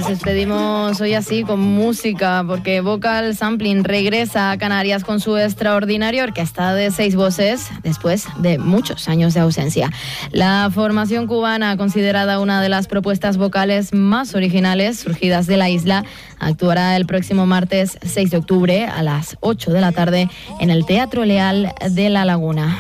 Nos despedimos hoy así con música, porque Vocal Sampling regresa a Canarias con su extraordinaria orquesta de 6 voces después de muchos años de ausencia. La formación cubana, considerada una de las propuestas vocales más originales surgidas de la isla, actuará el próximo martes 6 de octubre a las 8 de la tarde en el Teatro Leal de La Laguna.